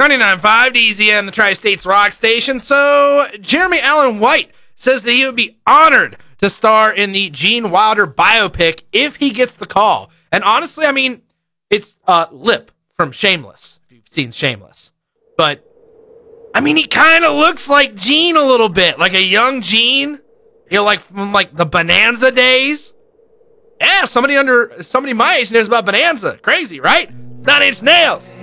99.5 DZN, the Tri-States Rock Station. So, Jeremy Allen White says that he would be honored to star in the Gene Wilder biopic if he gets the call. And honestly, I mean, it's Lip from Shameless, if you've seen Shameless. But, I mean, he kind of looks like Gene a little bit, like a young Gene, you know, like from like the Bonanza days. Yeah, somebody my age knows about Bonanza. Crazy, right? It's 9 Inch Nails.